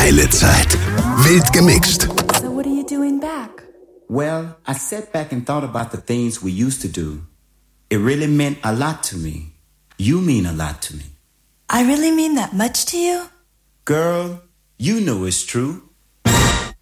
Geile Zeit. Wild gemixt. So what are you doing back? Well, I sat back and thought about the things we used to do. It really meant a lot to me. You mean a lot to me. I really mean that much to you? Girl, you know it's true.